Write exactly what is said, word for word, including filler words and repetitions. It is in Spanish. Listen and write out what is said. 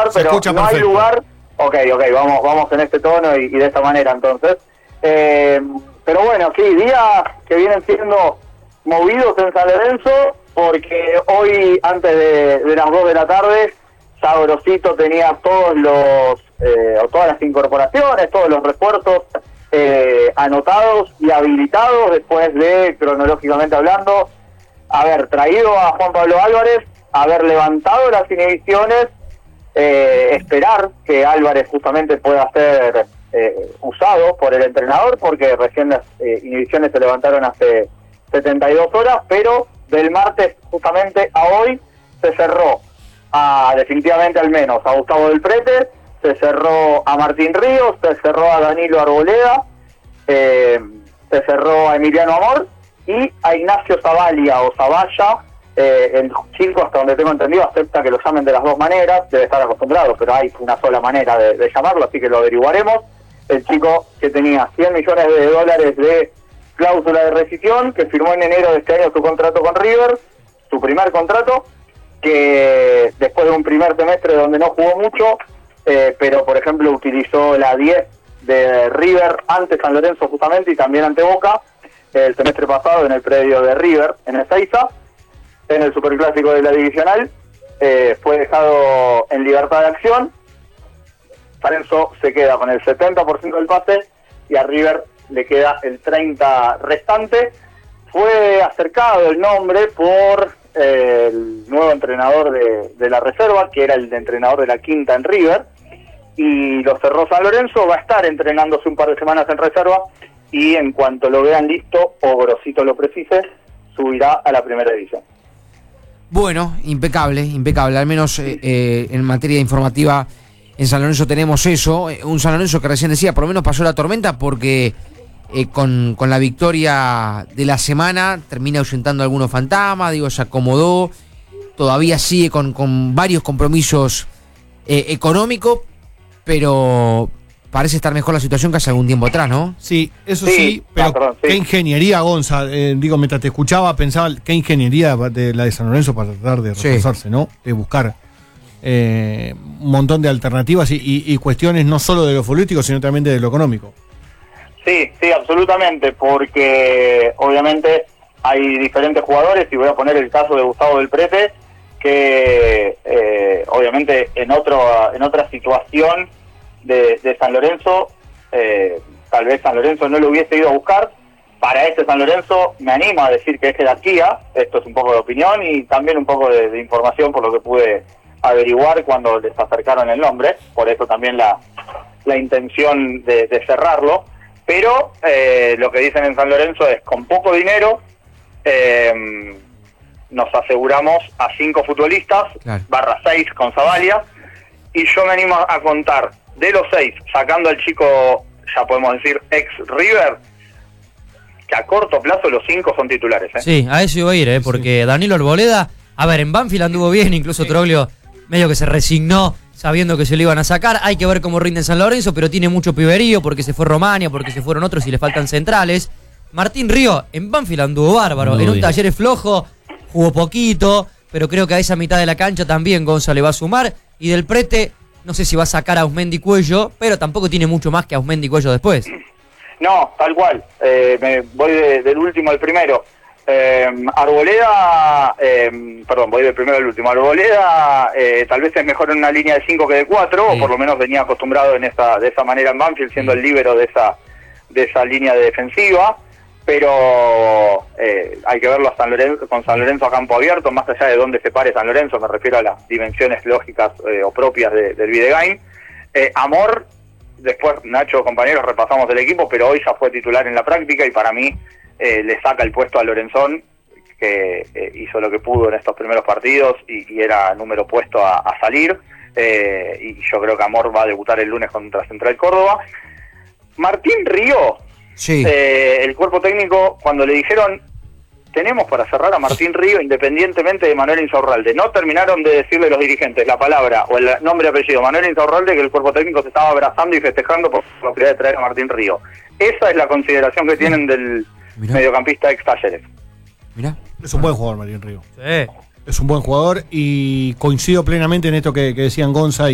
lugar, Se pero no perfecto. hay lugar. Ok, ok, vamos, vamos en este tono y, y de esta manera entonces. Eh, pero bueno, sí, días que vienen siendo movidos en San Lorenzo, porque hoy, antes de, de las dos de la tarde, ya Grosito tenía todos los, eh, o todas las incorporaciones, todos los refuerzos eh, anotados y habilitados después de, cronológicamente hablando, haber traído a Juan Pablo Álvarez, haber levantado las inhibiciones, eh, esperar que Álvarez justamente pueda ser eh, usado por el entrenador, porque recién las eh, inhibiciones se levantaron hace setenta y dos horas, pero del martes justamente a hoy se cerró a, definitivamente al menos, a Gustavo del Prete, se cerró a Martín Ríos, se cerró a Danilo Arboleda, eh, se cerró a Emiliano Amor y a Ignacio Zavalla o Zavalla. Eh, el chico, hasta donde tengo entendido, acepta que lo llamen de las dos maneras, debe estar acostumbrado, pero hay una sola manera de, de llamarlo, así que lo averiguaremos. El chico que tenía cien millones de dólares de cláusula de rescisión, que firmó en enero de este año su contrato con River, su primer contrato, que después de un primer semestre donde no jugó mucho, eh, pero por ejemplo utilizó la diez de River ante San Lorenzo justamente y también ante Boca, el semestre pasado en el predio de River, en Ezeiza, en el Superclásico de la Divisional, eh, fue dejado en libertad de acción. San Lorenzo se queda con el setenta por ciento del pase y a River le queda el treinta por ciento restante. Fue acercado el nombre por eh, el nuevo entrenador de, de la reserva, que era el de entrenador de la quinta en River, y lo cerró San Lorenzo. Va a estar entrenándose un par de semanas en reserva y en cuanto lo vean listo o Grosito lo precise, subirá a la primera división. Bueno, impecable, impecable. Al menos eh, eh, en materia informativa en San Lorenzo tenemos eso. Un San Lorenzo que recién decía, por lo menos pasó la tormenta porque eh, con, con la victoria de la semana termina ahuyentando algunos fantasmas, digo, se acomodó. Todavía sigue con, con varios compromisos eh, económicos, pero parece estar mejor la situación que hace algún tiempo atrás, ¿no? Sí, eso Sí, sí, pero ah, perdón, sí. qué ingeniería, Gonza. Eh, digo, mientras te escuchaba, pensaba qué ingeniería de la de San Lorenzo para tratar de Sí. reforzarse, ¿no? De buscar eh, un montón de alternativas y, y, y cuestiones no solo de lo político, sino también de lo económico. Sí, sí, absolutamente, porque obviamente hay diferentes jugadores, y voy a poner el caso de Gustavo del Prete, que eh, obviamente en otro en otra situación de, de San Lorenzo, eh, tal vez San Lorenzo no lo hubiese ido a buscar. Para este San Lorenzo me animo a decir que es jerarquía, esto es un poco de opinión y también un poco de, de información por lo que pude averiguar cuando les acercaron el nombre, por eso también la, la intención de, de cerrarlo, pero eh, lo que dicen en San Lorenzo es con poco dinero eh, nos aseguramos a cinco futbolistas, Claro. barra seis con Zavalla, y yo me animo a contar de los seis, sacando al chico, ya podemos decir, ex River, que a corto plazo los cinco son titulares. ¿eh? Sí, a eso iba a ir, ¿eh? Porque sí. Danilo Arboleda, a ver, en Banfield anduvo bien, incluso sí. Troglio medio que se resignó sabiendo que se lo iban a sacar. Hay que ver cómo rinde en San Lorenzo, pero tiene mucho piberío porque se fue Romania, porque se fueron otros y le faltan centrales. Martín Río, en Banfield anduvo bárbaro, no, en un taller flojo, jugó poquito, pero creo que a esa mitad de la cancha también Gonza le va a sumar. Y del Prete, no sé si va a sacar a Ausmendi Cuello, pero tampoco tiene mucho más que Ausmendi Cuello después. No, tal cual. Eh, me voy de, del último al primero. Eh, Arboleda, eh, perdón, voy del primero al último. Arboleda eh, tal vez es mejor en una línea de cinco que de cuatro, sí. o por lo menos venía acostumbrado en esa, de esa manera en Banfield, siendo sí. el líbero de esa, de esa línea de defensiva. Pero eh, hay que verlo a San Lorenzo, con San Lorenzo a campo abierto, más allá de dónde se pare San Lorenzo, me refiero a las dimensiones lógicas eh, o propias de, del Videgain. Eh, Amor, después Nacho, compañeros, repasamos el equipo, pero hoy ya fue titular en la práctica y para mí eh, le saca el puesto a Lorenzón, que eh, hizo lo que pudo en estos primeros partidos y, y era número puesto a, a salir. Eh, y yo creo que Amor va a debutar el lunes contra Central Córdoba. Martín Río. Sí. Eh, el cuerpo técnico, cuando le dijeron tenemos para cerrar a Martín Río independientemente de Manuel Insaurralde, no terminaron de decirle los dirigentes la palabra o el nombre y apellido Manuel Insaurralde, que el cuerpo técnico se estaba abrazando y festejando por la posibilidad de traer a Martín Río. Esa es la consideración que tienen del Mirá. mediocampista ex Talleres. Mirá. Es un buen jugador Martín Río. Sí. Es un buen jugador y coincido plenamente en esto que, que decían Gonza